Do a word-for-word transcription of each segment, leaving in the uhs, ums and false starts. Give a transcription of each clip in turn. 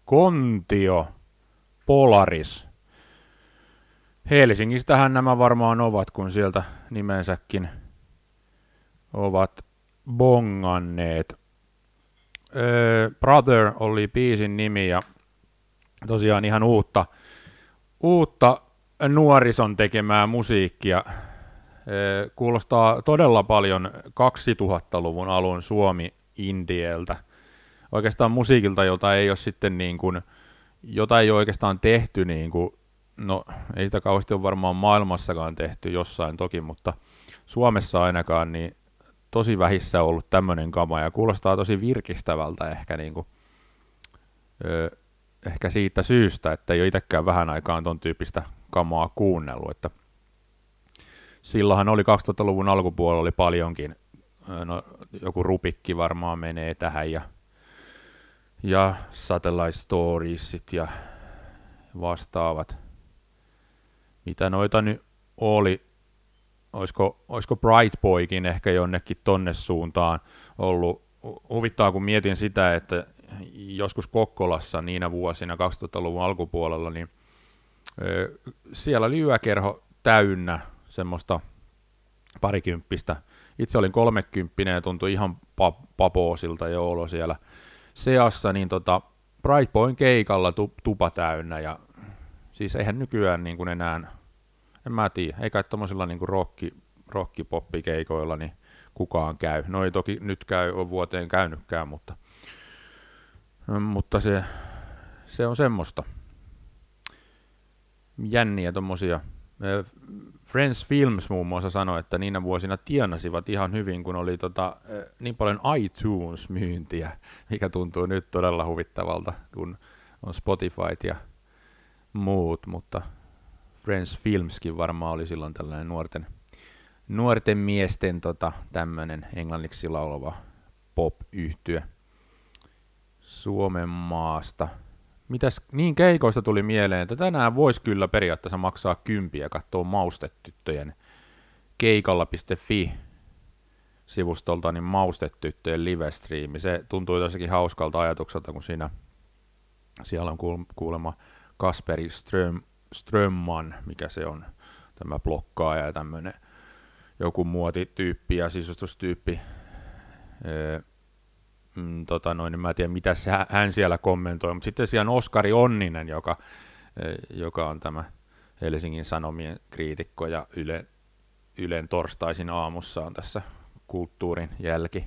Kontio, Polaris. Helsingistähän nämä varmaan ovat, kun sieltä nimensäkin ovat bonganneet. Öö, Brother oli biisin nimi ja tosiaan ihan uutta, uutta nuorison tekemää musiikkia. Öö, kuulostaa todella paljon kaksituhattaluvun alun Suomi-indieltä. Oikeastaan musiikilta, jota ei ole sitten niin kuin, jota ei ole oikeastaan tehty niin kuin, no ei sitä kauheasti ole varmaan maailmassakaan tehty jossain toki, mutta Suomessa ainakaan niin tosi vähissä on ollut tämmöinen kama ja kuulostaa tosi virkistävältä ehkä, niin kuin, öö, ehkä siitä syystä, että ei ole itsekään vähän aikaan ton tyyppistä kamaa kuunnellut. Että silloinhan oli kaksituhattaluvun alkupuolella oli paljonkin, no, joku Rupikki varmaan menee tähän ja, ja Satellite Storiesit ja vastaavat. Mitä noita nyt oli, olisiko, olisiko Bright Boykin ehkä jonnekin tonne suuntaan ollut. Huvittaa, kun mietin sitä, että joskus Kokkolassa niinä vuosina kaksituhattaluvun alkupuolella, niin ö, siellä oli yökerho täynnä semmoista parikymppistä. Itse olin kolmekymppinen ja tuntui ihan papoosilta jo olo siellä seassa, niin tota, Bright Boyn keikalla tu, tupa täynnä ja siis eihän nykyään niin kuin enää, en mä tiedä, eikä tommosilla niin kuin rocki, rockipoppikeikoilla niin kukaan käy. No ei toki nyt käy, on vuoteen käynytkään, mutta, mutta se, se on semmoista. Jänniä tommosia. Friends Films muun muassa sanoi, että niinä vuosina tienasivat ihan hyvin, kun oli tota, niin paljon iTunes-myyntiä, mikä tuntuu nyt todella huvittavalta, kun on Spotifyt ja muut, mutta Friends Filmskin varmaan oli silloin tällainen nuorten, nuorten miesten tota, tämmöinen englanniksi laulava pop-yhtye Suomen maasta. Mitäs niin keikoista tuli mieleen, että tänään voisi kyllä periaatteessa maksaa kympiä katsoa Maustetyttöjen keikalla piste fi sivustolta, niin Maustetyttöjen livestriimi. Se tuntui jossakin hauskalta ajatukselta, kun siinä siellä on kuulemma Kasperi Ström, Strömman, mikä se on, tämä blokkaaja ja tämmöinen joku muotityyppi ja sisustustyyppi. Öö, mm, tota noin, niin mä en tiedä, mitä se, hän siellä kommentoi, mutta sitten siellä on Oskari Onninen, joka, joka on tämä Helsingin Sanomien kriitikko ja Ylen, Ylen torstaisin aamussa on tässä kulttuurin jälki.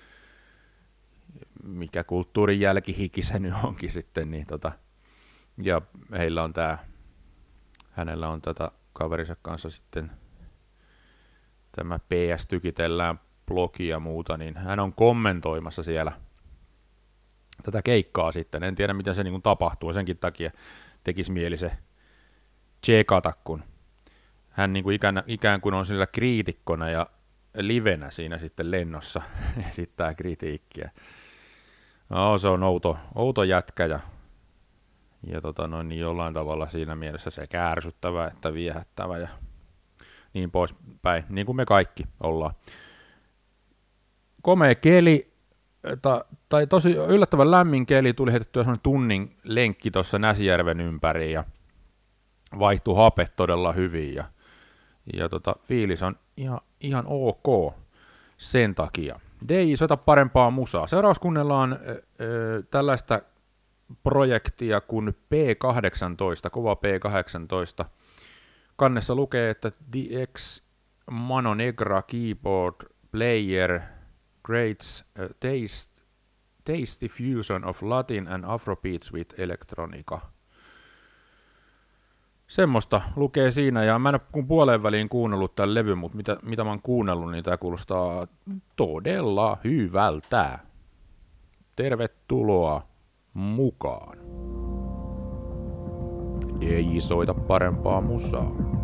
Mikä kulttuurin jälkihiki se nyt onkin sitten, niin tota, ja heillä on tää, hänellä on tätä kaverinsa kanssa sitten tämä P S Tykitellään blogi ja muuta, niin hän on kommentoimassa siellä tätä keikkaa sitten. En tiedä, miten se niin kuin tapahtuu, senkin takia tekisi mieli se tsekata, kun hän niin kuin ikään, ikään kuin on sillä kriitikkona ja livenä siinä sitten lennossa esittää kritiikkiä. No, se on outo, outo jätkä ja, ja tota noin, niin jollain tavalla siinä mielessä se ärsyttävä että viehättävä ja niin poispäin, niin kuin me kaikki ollaan. Komea keli, ta, tai tosi yllättävän lämmin keli, tuli heitettyä semmoinen tunnin lenkki tuossa Näsijärven ympäri ja vaihtui hapet todella hyvin ja, ja tota, fiilis on ihan, ihan ok sen takia. D J, soita parempaa musaa. Seuraavaksi kuunnellaan ö, tällaista projektia kuin P kahdeksantoista, kova P kahdeksantoista. Kannessa lukee, että D X Mano Negra Keyboard Player creates a taste, tasty fusion of Latin and Afrobeats with electronica. Semmoista lukee siinä, ja mä en ole kun puoleen väliin kuunnellut tämän levyn, mutta mitä, mitä mä oon kuunnellut, niin tää kuulostaa todella hyvältä. Tervetuloa mukaan. D J, soita parempaa musaa.